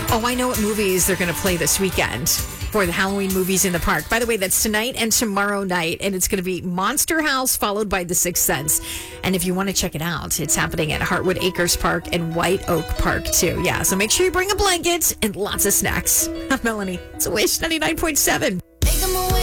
Oh, I know what movies they're going to play this weekend for the Halloween movies in the park. By the way, that's tonight and tomorrow night, and it's going to be Monster House followed by The Sixth Sense. And if you want to check it out, it's happening at Heartwood Acres Park and White Oak Park too. Yeah, so make sure you bring a blanket and lots of snacks. I'm Melanie. It's a Wish 99.7.